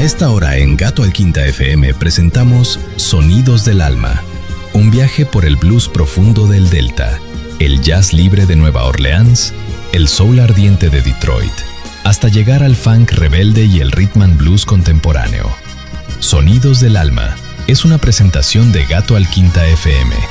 A esta hora en Gato al Quinta FM presentamos Sonidos del Alma, un viaje por el blues profundo del Delta, el jazz libre de Nueva Orleans, el soul ardiente de Detroit, hasta llegar al funk rebelde y el rhythm and blues contemporáneo. Sonidos del Alma es una presentación de Gato al Quinta FM.